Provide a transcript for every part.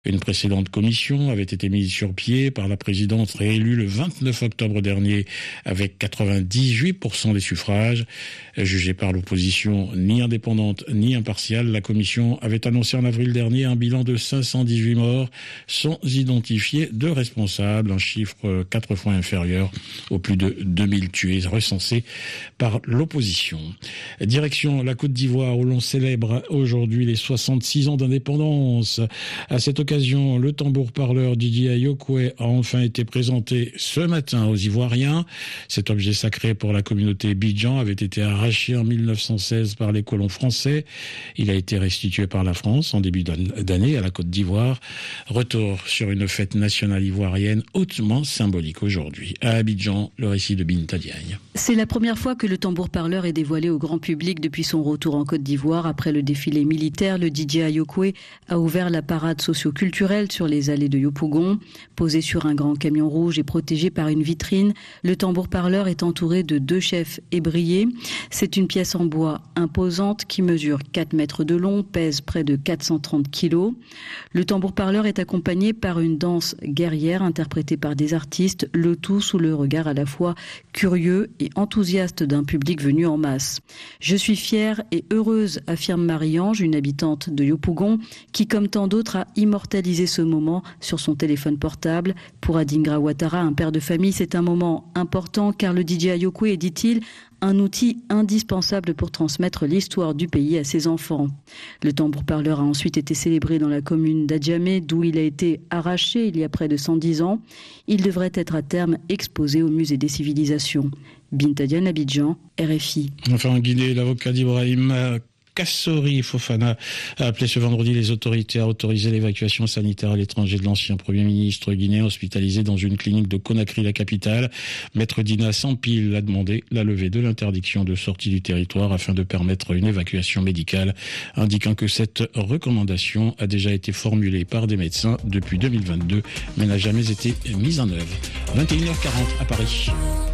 Une précédente commission avait été mise sur pied par la présidente réélue le 29 octobre dernier avec 98% des suffrages. Jugée par l'opposition ni indépendante ni impartiale, la commission avait annoncé en avril dernier un bilan de 518 morts sans identifier de responsables, un chiffre 4 fois inférieur aux plus de 2000 tués recensés par l'opposition. Direction la Côte d'Ivoire où l'on célèbre aujourd'hui les 66 ans d'indépendance. À cette occasion, le tambour-parleur Didier Ayokwe a enfin été présenté ce matin aux Ivoiriens. Cet objet sacré pour la communauté Bidjan avait été arraché en 1916 par les colons français. Il a été restitué par la France en début d'année à la Côte d'Ivoire. Retour sur une fête nationale ivoirienne hautement symbolique aujourd'hui. À Abidjan, le récit de Binta Diagne. C'est la première fois que le tambour-parleur est dévoilé au grand public depuis son retour en Côte d'Ivoire. Après le défilé militaire, le DJ Ayokwe a ouvert la parade socio-culturelle sur les allées de Yopougon. Posé sur un grand camion rouge et protégé par une vitrine, le tambour-parleur est entouré de 2 chefs ébriés. C'est une pièce en bois imposante qui mesure 4 mètres de long, pèse près de 430 kilos. Le tambour-parleur est accompagné par une danse guerrière interprétée par des artistes, le tout sous le regard à la fois curieux et enthousiaste d'un public venu en masse. Je suis fière et heureuse, affirme Marie-Ange, une habitante de Yopougon, qui comme tant d'autres a immortalisé ce moment sur son téléphone portable. Pour Adingra Ouattara, un père de famille, c'est un moment important car le DJ Ayokwe est, dit-il, un outil indispensable pour transmettre l'histoire du pays à ses enfants. Le tambour-parleur a ensuite été célébré dans la commune d'Adjamé, d'où il a été arraché il y a près de 110 ans. Il devrait être à terme exposé au musée des civilisations. Binta Diagne, Abidjan, RFI. Enfin, en Guinée, l'avocat d'Ibrahim Kassori Fofana a appelé ce vendredi les autorités à autoriser l'évacuation sanitaire à l'étranger de l'ancien Premier ministre guinéen hospitalisé dans une clinique de Conakry, la capitale. Maître Dina Sampil a demandé la levée de l'interdiction de sortie du territoire afin de permettre une évacuation médicale, indiquant que cette recommandation a déjà été formulée par des médecins depuis 2022 mais n'a jamais été mise en œuvre. 21h40 à Paris.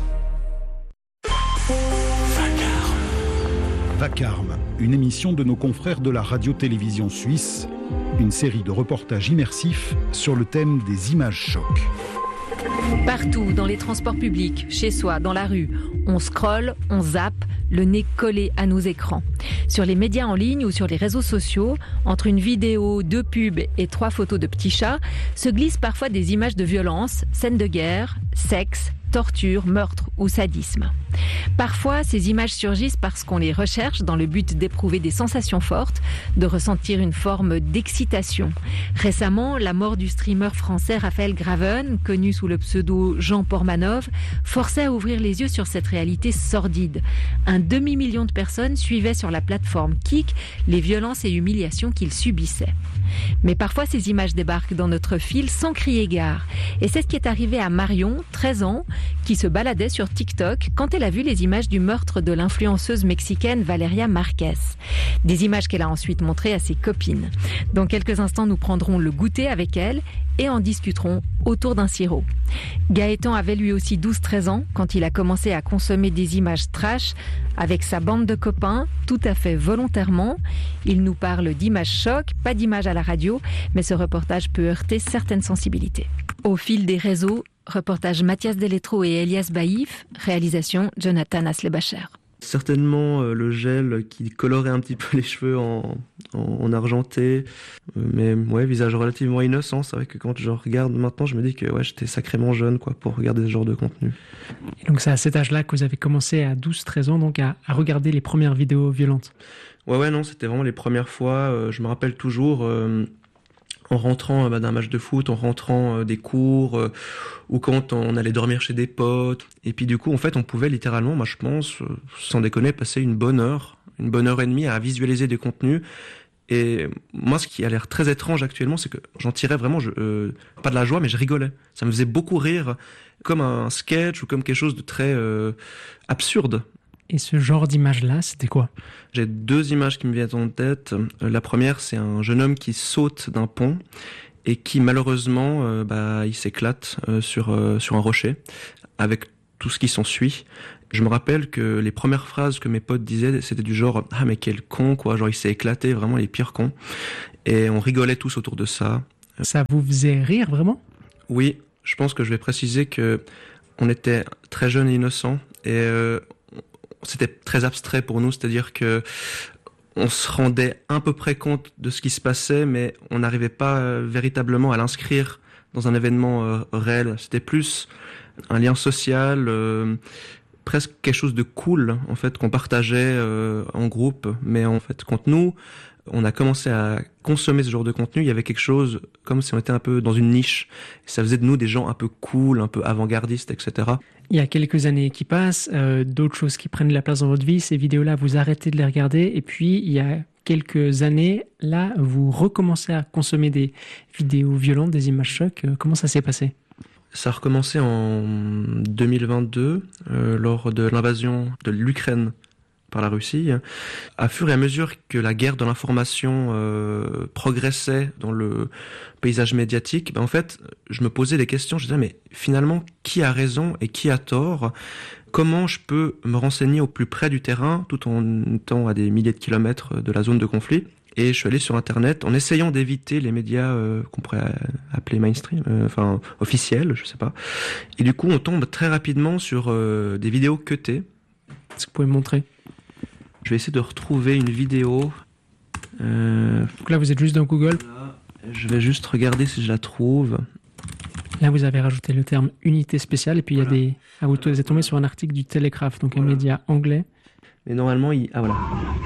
Vacarme, une émission de nos confrères de la radio-télévision suisse, une série de reportages immersifs sur le thème des images chocs. Partout, dans les transports publics, chez soi, dans la rue, on scrolle, on zappe, le nez collé à nos écrans. Sur les médias en ligne ou sur les réseaux sociaux, entre une vidéo, 2 pubs et 3 photos de petits chats, se glissent parfois des images de violence, scènes de guerre, sexe, torture, meurtre ou sadisme. Parfois, ces images surgissent parce qu'on les recherche dans le but d'éprouver des sensations fortes, de ressentir une forme d'excitation. Récemment, la mort du streamer français Raphaël Graven, connu sous le pseudo Jean Portmanov, forçait à ouvrir les yeux sur cette réalité sordide. 1,5 million de personnes suivaient sur la plateforme Kik les violences et humiliations qu'il subissait. Mais parfois, ces images débarquent dans notre fil sans crier gare. Et c'est ce qui est arrivé à Marion, 13 ans, qui se baladait sur TikTok quand elle a vu les images du meurtre de l'influenceuse mexicaine Valeria Marquez. Des images qu'elle a ensuite montrées à ses copines. Dans quelques instants, nous prendrons le goûter avec elle et en discuterons autour d'un sirop. Gaëtan avait lui aussi 12-13 ans quand il a commencé à consommer des images trash avec sa bande de copains, tout à fait volontairement. Il nous parle d'images chocs, pas d'images à la radio, mais ce reportage peut heurter certaines sensibilités. Au fil des réseaux, reportage Mathias Deletro et Elias Baïf, réalisation Jonathan Aslebacher. Certainement le gel qui colorait un petit peu les cheveux en argenté, mais ouais, visage relativement innocent. C'est vrai que quand je regarde maintenant, je me dis que ouais, j'étais sacrément jeune pour regarder ce genre de contenu. Et donc c'est à cet âge-là que vous avez commencé à 12-13 ans donc à regarder les premières vidéos violentes. Ouais, non, c'était vraiment les premières fois. Je me rappelle toujours en rentrant d'un match de foot, en rentrant des cours, ou quand on allait dormir chez des potes. Et puis du coup, en fait, on pouvait littéralement, moi je pense, sans déconner, passer une bonne heure et demie à visualiser des contenus. Et moi, ce qui a l'air très étrange actuellement, c'est que j'en tirais vraiment, pas de la joie, mais je rigolais. Ça me faisait beaucoup rire, comme un sketch ou comme quelque chose de très absurde. Et ce genre d'image-là, c'était quoi ? J'ai 2 images qui me viennent en tête. La première, c'est un jeune homme qui saute d'un pont et qui malheureusement, il s'éclate sur un rocher avec tout ce qui s'ensuit. Je me rappelle que les premières phrases que mes potes disaient, c'était du genre « Ah mais quel con quoi », genre il s'est éclaté, vraiment les pires cons. Et on rigolait tous autour de ça. Ça vous faisait rire vraiment ? Oui, je pense que je vais préciser que on était très jeunes et innocents et c'était très abstrait pour nous, c'est-à-dire que on se rendait à peu près compte de ce qui se passait, mais on n'arrivait pas véritablement à l'inscrire dans un événement réel. C'était plus un lien social, presque quelque chose de cool en fait qu'on partageait en groupe, mais en fait quand nous on a commencé à consommer ce genre de contenu, il y avait quelque chose comme si on était un peu dans une niche. Ça faisait de nous des gens un peu cool, un peu avant-gardistes, etc. Il y a quelques années qui passent, d'autres choses qui prennent la place dans votre vie, ces vidéos-là, vous arrêtez de les regarder, et puis il y a quelques années, là, vous recommencez à consommer des vidéos violentes, des images chocs. Comment ça s'est passé ? Ça a recommencé en 2022, lors de l'invasion de l'Ukraine par la Russie. À fur et à mesure que la guerre de l'information progressait dans le paysage médiatique, en fait, je me posais des questions. Je disais, mais finalement, qui a raison et qui a tort ? Comment je peux me renseigner au plus près du terrain, tout en étant à des milliers de kilomètres de la zone de conflit ? Et je suis allé sur Internet en essayant d'éviter les médias qu'on pourrait appeler mainstream, enfin officiels, je sais pas. Et du coup, on tombe très rapidement sur des vidéos cutées. Est-ce que vous pouvez me montrer ? Je vais essayer de retrouver une vidéo. Donc là, vous êtes juste dans Google. Je vais juste regarder si je la trouve. Là, vous avez rajouté le terme unité spéciale, et puis il y a des... Ah, vous êtes tombé sur un article du Telegraph, donc un média anglais. Mais normalement, Ah voilà.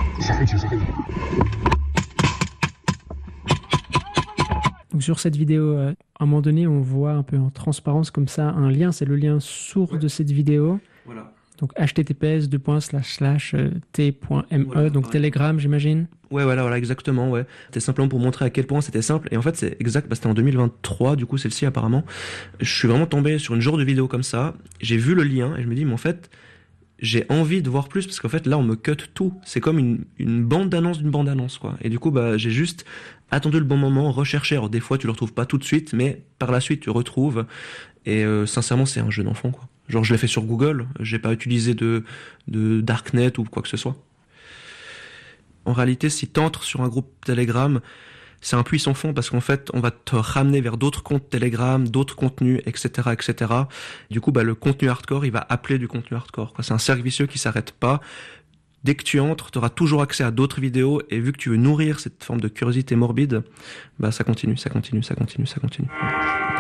Donc sur cette vidéo, à un moment donné, on voit un peu en transparence comme ça un lien, c'est le lien source de cette vidéo. Voilà. Donc https://t.me, voilà, donc ouais. Telegram, j'imagine. Ouais, voilà, exactement, ouais. C'était simplement pour montrer à quel point c'était simple. Et en fait, c'est exact, c'était en 2023, du coup, celle-ci, apparemment. Je suis vraiment tombé sur une genre de vidéo comme ça. J'ai vu le lien et je me dis, mais en fait, j'ai envie de voir plus parce qu'en fait, là, on me cut tout. C'est comme une bande-annonce d'une bande-annonce, quoi. Et du coup, j'ai juste attendu le bon moment, recherché. Alors, des fois, tu le retrouves pas tout de suite, mais par la suite, tu retrouves. Et sincèrement, c'est un jeu d'enfant, quoi. Genre, je l'ai fait sur Google. J'ai pas utilisé de Darknet ou quoi que ce soit. En réalité, si t'entres sur un groupe Telegram, c'est un puits sans fond parce qu'en fait, on va te ramener vers d'autres comptes Telegram, d'autres contenus, etc., etc. Du coup, le contenu hardcore, il va appeler du contenu hardcore, quoi. C'est un cercle vicieux qui s'arrête pas. Dès que tu entres, tu auras toujours accès à d'autres vidéos et vu que tu veux nourrir cette forme de curiosité morbide, ça continue.